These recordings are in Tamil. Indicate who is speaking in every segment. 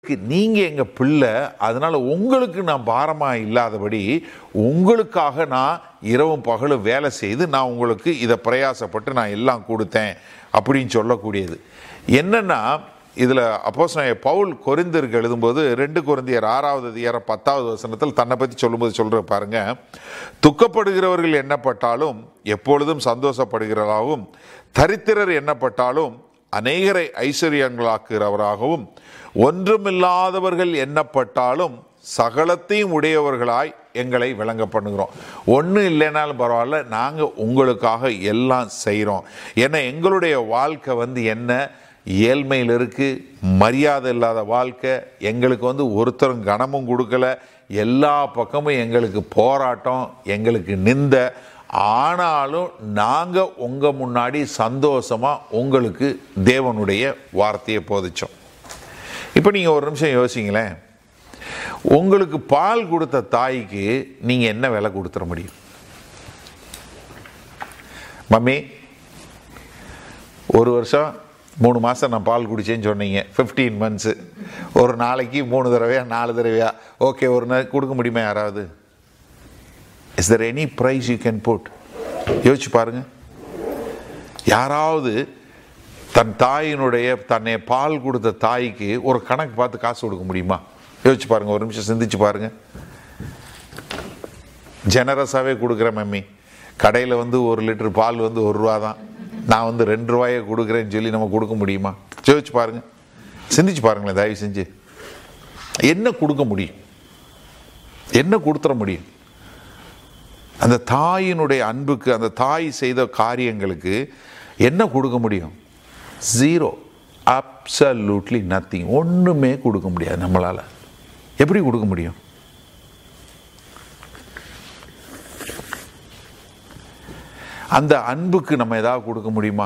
Speaker 1: நீங்கள் எங்கள் பிள்ளை, அதனால் உங்களுக்கு நான் பாரமாக இல்லாதபடி உங்களுக்காக நான் இரவும் பகலும் வேலை செய்து நான் உங்களுக்கு இதை பிரயாசப்பட்டு நான் எல்லாம் கொடுத்தேன் அப்படின்னு சொல்லக்கூடியது. என்னென்னா இதில் அப்போஸ்தலனாகிய பவுல் கொரிந்தியருக்கு எழுதும்போது 2 கொரிந்தியர் 6வது அதிகாரம் 10வது வசனத்தில் தன்னை பற்றி சொல்லும்போது சொல்கிற பாருங்க, துக்கப்படுகிறவர்கள் எண்ணப்பட்டாலும் எப்பொழுதும் சந்தோஷப்படுகிறவராகவும், தரித்திரர் எண்ணப்பட்டாலும் அநேகரை ஐஸ்வர்யங்களாக்குகிறவராகவும், ஒன்றுமில்லாதவர்கள் எண்ணப்பட்டாலும் சகலத்தையும் உடையவர்களாய் எங்களை விளங்க பண்ணுகிறோம். ஒன்றும் இல்லைனாலும் பரவாயில்ல, நாங்கள் உங்களுக்காக எல்லாம் செய்கிறோம். ஏன்னா எங்களுடைய வாழ்க்கை என்ன, ஏழ்மையில் இருக்குது, மரியாதை இல்லாத வாழ்க்கை. எங்களுக்கு ஒருத்தரும் கனமும் கொடுக்கல, எல்லா பக்கமும் எங்களுக்கு போராட்டம், எங்களுக்கு நிந்த. ஆனாலும் நாங்கள் உங்கள் முன்னாடி சந்தோஷமாக உங்களுக்கு தேவனுடைய வார்த்தையை போதிச்சோம். இப்போ நீங்கள் ஒரு நிமிஷம் யோசிங்களேன், உங்களுக்கு பால் கொடுத்த தாய்க்கு நீங்கள் என்ன விலை கொடுத்துட முடியும்? மம்மி 1 வருஷம் 3 மாதம் நான் பால் குடிச்சேன்னு சொன்னீங்க, 15 months, ஒரு நாளைக்கு 3 தடவையா 4 தடவையா, ஓகே, ஒரு நாள் கொடுக்க முடியுமா யாராவது? Is there any price you can put? யோசிச்சு பாருங்க. யாராவது தன் தாயினுடைய தன்னை பால் கொடுத்த தாய்க்கு ஒரு கணக்கு பார்த்து காசு கொடுக்க முடியுமா? யோசிச்சு பாருங்க, ஒரு நிமிஷம் சிந்திச்சு பாருங்க. ஜெனரஸாகவே கொடுக்குறேன் மம்மி, கடையில் 1 லிட்டர் பால் 1 ரூபா தான், நான் 2 ரூபாயை கொடுக்குறேன்னு சொல்லி நம்ம கொடுக்க முடியுமா? யோசிச்சு பாருங்க, சிந்திச்சு பாருங்களேன் தயவு செஞ்சு. என்ன கொடுக்க முடியும்? என்ன கொடுத்துட முடியும்? அந்த தாயினுடைய அன்புக்கு, அந்த தாய் செய்த காரியங்களுக்கு என்ன கொடுக்க முடியும்? 0, அப்சல்யூட்லி நத்திங். ஒன்றுமே கொடுக்க முடியாது நம்மளால். எப்படி கொடுக்க முடியும்? அந்த அன்புக்கு நம்ம ஏதாவது கொடுக்க முடியுமா?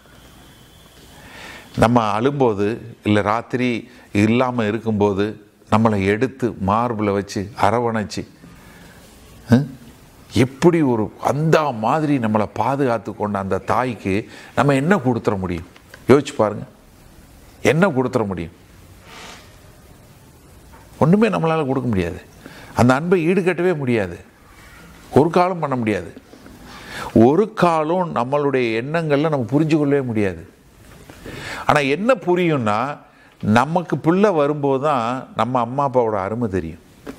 Speaker 1: நம்ம அழும்போது, இல்லை ராத்திரி இல்லாமல் இருக்கும்போது நம்மளை எடுத்து மார்பில் வச்சு அரவணைச்சு எப்படி ஒரு அந்த மாதிரி நம்மளை பாதுகாத்து கொண்ட அந்த தாய்க்கு நம்ம என்ன கொடுத்துட முடியும்? யோசிச்சு பாருங்க, என்ன கொடுத்துட முடியும்? ஒன்றுமே நம்மளால் கொடுக்க முடியாது. அந்த அன்பை ஈடுகட்டவே முடியாது, ஒரு காலம் பண்ண முடியாது. ஒரு காலம் நம்மளுடைய எண்ணங்களில் நம்ம புரிஞ்சு கொள்ளவே முடியாது. ஆனால் என்ன புரியும்னா, நமக்கு பிள்ளை வரும்போது தான் நம்ம அம்மா அப்பாவோட அருமை தெரியும்.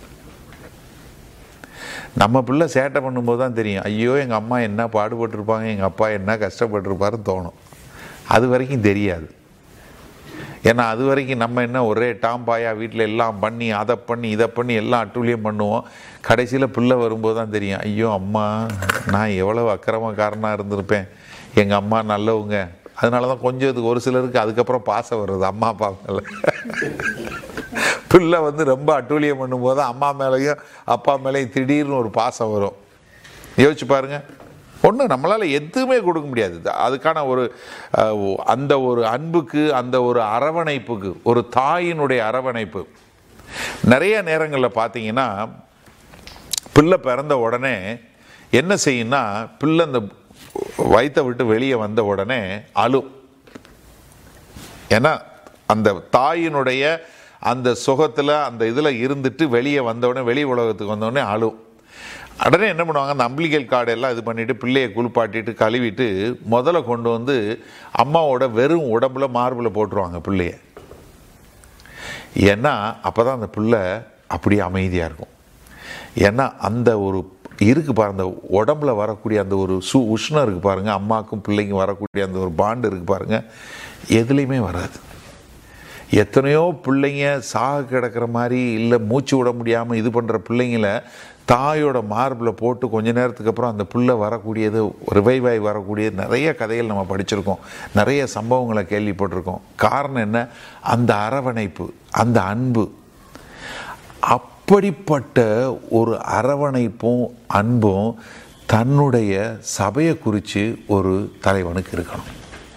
Speaker 1: நம்ம பிள்ளை சேட்டை பண்ணும்போது தான் தெரியும், ஐயோ எங்கள் அம்மா என்ன பாடுபட்டிருப்பாங்க, எங்கள் அப்பா என்ன கஷ்டப்பட்டிருப்பாருன்னு தோணும். அது வரைக்கும் தெரியாது. ஏன்னா அது வரைக்கும் நம்ம என்ன ஒரே டாம்பாயா வீட்டில் எல்லாம் பண்ணி அதை பண்ணி இதை பண்ணி எல்லாம் அட்டூழியம் பண்ணுவோம். கடைசியில் பிள்ளை வரும்போது தான் தெரியும், ஐயோ அம்மா நான் எவ்வளோ அக்கிரமக்காரனாக இருந்திருப்பேன், எங்கள் அம்மா நல்லவங்க. அதனால தான் கொஞ்சம் இதுக்கு ஒரு சிலருக்கு அதுக்கப்புறம் பாசம் வருது அம்மா அப்பா மேலே. பிள்ளை ரொம்ப அட்டூழியம் பண்ணும்போது அம்மா மேலேயும் அப்பா மேலேயும் திடீர்னு ஒரு பாசம் வரும். யோசிச்சு பாருங்க. ஒன்று நம்மளால் எதுவுமே கொடுக்க முடியாது. அதுக்கான அந்த ஒரு அன்புக்கு, அந்த ஒரு அரவணைப்புக்கு, ஒரு தாயினுடைய அரவணைப்பு. நிறைய நேரங்களில் பார்த்தீங்கன்னா பிள்ளை பிறந்த உடனே என்ன செய்யும்னா, பிள்ளை அந்த வயிற்றை விட்டு வெளியே வந்த உடனே அழும். ஏன்னா அந்த தாயினுடைய அந்த சுகத்தில் அந்த இதில் இருந்துட்டு வெளியே வந்தவுடனே, வெளி உலகத்துக்கு வந்தவுடனே அழும். உடனே என்ன பண்ணுவாங்க, அந்த அம்பிளிகல் கார்டு எல்லாம் இது பண்ணிவிட்டு பிள்ளையை குளிப்பாட்டிட்டு கழுவிட்டு முதல்ல கொண்டு அம்மாவோட வெறும் உடம்புல மார்பில் போட்டுருவாங்க பிள்ளைய. ஏன்னா அப்போ தான் அந்த பிள்ளை அப்படியே அமைதியாக இருக்கும். ஏன்னா அந்த ஒரு இருக்குது பாருங்க, அந்த உடம்புல வரக்கூடிய அந்த ஒரு உஷ்ணம் இருக்குது பாருங்கள், அம்மாவுக்கும் பிள்ளைக்கும் வரக்கூடிய அந்த ஒரு பாண்டு இருக்குது பாருங்கள், எதுலேயுமே வராது. எத்தனையோ பிள்ளைங்க சாக கிடக்கிற மாதிரி, இல்லை மூச்சு விட முடியாமல் இது பண்ணுற பிள்ளைங்கள தாயோட மார்பில் போட்டு கொஞ்ச நேரத்துக்கு அப்புறம் அந்த பிள்ளை வரக்கூடியது, ரிவைவாய் வரக்கூடியது நிறைய கதைகள் நம்ம படிச்சிருக்கோம், நிறைய சம்பவங்களை கேள்விப்பட்டிருக்கோம். காரணம் என்ன? அந்த அரவணைப்பு, அந்த அன்பு. அப்படிப்பட்ட ஒரு அரவணைப்பும் அன்பும் தன்னுடைய சபையை குறித்து ஒரு தலைவனுக்கு இருக்கணும்.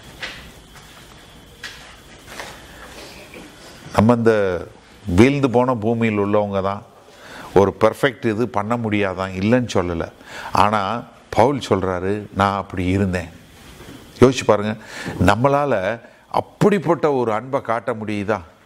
Speaker 1: நம்ம இந்த வீழ்ந்து போன பூமியில் உள்ளவங்க தான், ஒரு பெர்ஃபெக்ட் இது பண்ண முடியாதான், இல்லைன்னு சொல்லலை. ஆனால் பவுல் சொல்கிறாரு, நான் அப்படி இருந்தேன். யோசிச்சு பாருங்கள், நம்மளால் அப்படிப்பட்ட ஒரு அன்பை காட்ட முடியுதா?